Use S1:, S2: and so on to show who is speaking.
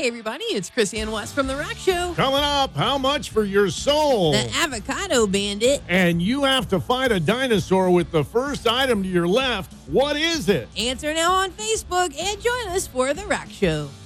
S1: Hey, everybody, it's Chrissy and Wes from The Rock Show.
S2: Coming up, how much for your soul?
S1: The Avocado Bandit.
S2: And you have to fight a dinosaur with the first item to your left. What is it?
S1: Answer now on Facebook and join us for The Rock Show.